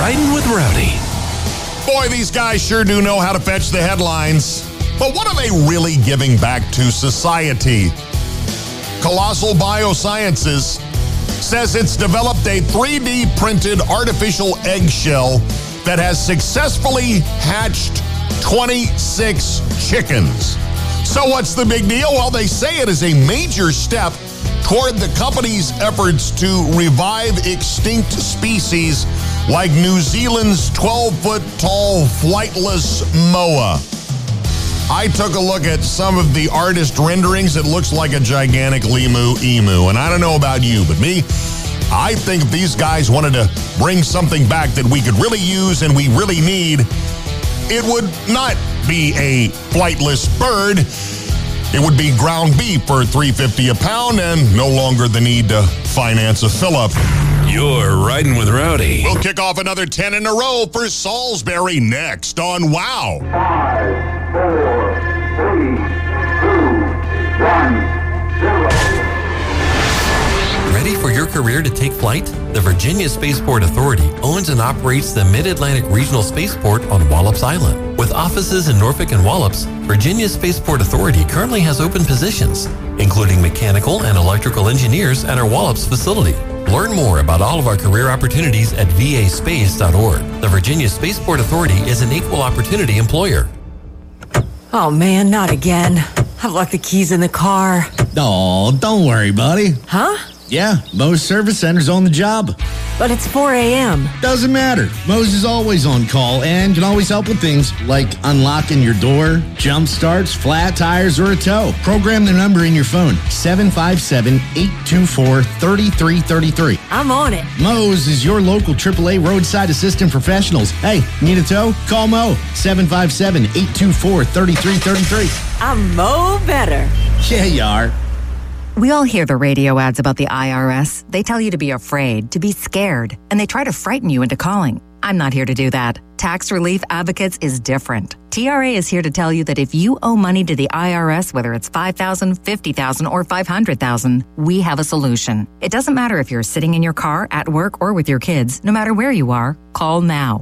Riding with Rowdy. Boy, these guys sure do know how to fetch the headlines. But what are they really giving back to society? Colossal Biosciences says it's developed a 3D printed artificial eggshell that has successfully hatched 26 chickens. So what's the big deal? Well, they say it is a major step toward the company's efforts to revive extinct species like New Zealand's 12-foot-tall flightless moa. I took a look at some of the artist renderings. It looks like a gigantic emu. And I don't know about you, but me, I think if these guys wanted to bring something back that we could really use and we really need, it would not be a flightless bird. It would be ground beef for $3.50 a pound and no longer the need to finance a fill-up. You're Riding with Rowdy. We'll kick off another 10 in a row for Salisbury next on Wow. 5, 4, 3, 2, 1, 0. Ready for your career to take flight? The Virginia Spaceport Authority owns and operates the Mid-Atlantic Regional Spaceport on Wallops Island. With offices in Norfolk and Wallops, Virginia Spaceport Authority currently has open positions, including mechanical and electrical engineers at our Wallops facility. Learn more about all of our career opportunities at vaspace.org. The Virginia Spaceport Authority is an equal opportunity employer. Oh man, not again. I've left the keys in the car. Oh, don't worry, buddy. Huh? Yeah, Moe's Service Center's on the job. But it's 4 a.m. Doesn't matter. Moe's is always on call and can always help with things like unlocking your door, jump starts, flat tires, or a tow. Program the number in your phone, 757-824-3333. I'm on it. Moe's is your local AAA roadside assistant professionals. Hey, need a tow? Call Moe, 757-824-3333. I'm Mo better. Yeah, you are. We all hear the radio ads about the IRS. They tell you to be afraid, to be scared, and they try to frighten you into calling. I'm not here to do that. Tax Relief Advocates is different. TRA is here to tell you that if you owe money to the IRS, whether it's $5,000, $50,000, or $500,000, we have a solution. It doesn't matter if you're sitting in your car, at work, or with your kids. No matter where you are, call now.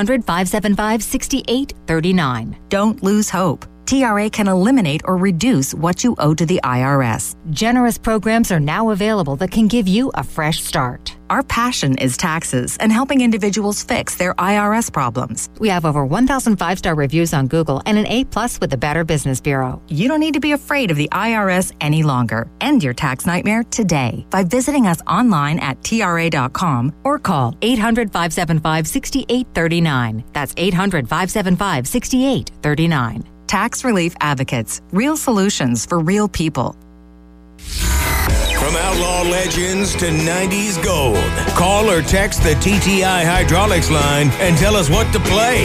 800-575-6839. Don't lose hope. TRA can eliminate or reduce what you owe to the IRS. Generous programs are now available that can give you a fresh start. Our passion is taxes and helping individuals fix their IRS problems. We have over 1,000 5-star reviews on Google and an A+ with the Better Business Bureau. You don't need to be afraid of the IRS any longer. End your tax nightmare today by visiting us online at TRA.com or call 800-575-6839. That's 800-575-6839. Tax Relief Advocates. Real solutions for real people. From outlaw legends to 90s gold, call or text the TTI Hydraulics line and tell us what to play.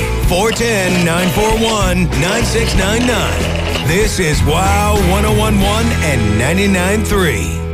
410-941-9699. This is WOW 1011 and 99.3.